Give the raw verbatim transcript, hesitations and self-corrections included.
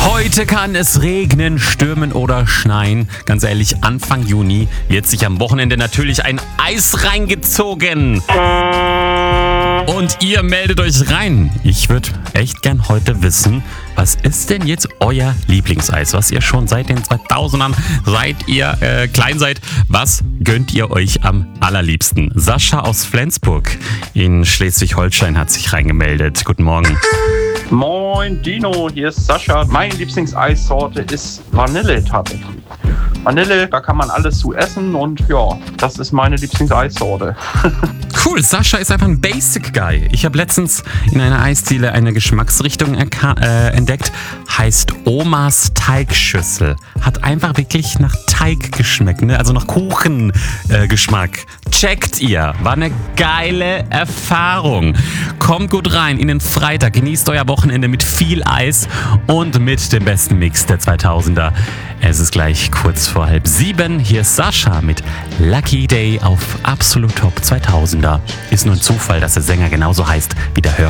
Heute kann es regnen, stürmen oder schneien. Ganz ehrlich, Anfang Juni wird sich am Wochenende natürlich ein Eis reingezogen. Und ihr meldet euch rein. Ich würde echt gern heute wissen, was ist denn jetzt euer Lieblingseis? Was ihr schon seit den zweitausendern, seit ihr äh, klein seid, was gönnt ihr euch am allerliebsten? Sascha aus Flensburg in Schleswig-Holstein hat sich reingemeldet. Guten Morgen. Moin Dino, hier ist Sascha. Meine Lieblingseissorte ist Vanille tatsächlich. Vanille, da kann man alles zu essen und ja, das ist meine Lieblingseissorte. Cool, Sascha ist einfach ein Basic Guy. Ich habe letztens in einer Eisdiele eine Geschmacksrichtung erka- äh, entdeckt, heißt Omas Teigschüssel. Hat einfach wirklich nach Teig geschmeckt, ne? Also nach Kuchengeschmack. Äh, Checkt ihr, war eine geile Erfahrung. Kommt gut rein in den Freitag, genießt euer Wochenende mit viel Eis und mit dem besten Mix der zweitausender. Es ist gleich kurz vor halb sieben. Hier ist Sascha mit Lucky Day auf Absolut Top zweitausender. Ist nur ein Zufall, dass der Sänger genauso heißt wie der Hörer.